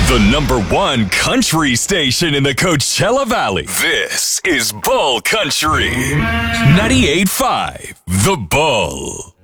The #1 country station in the Coachella Valley. This is Bull Country. 98.5 The Bull.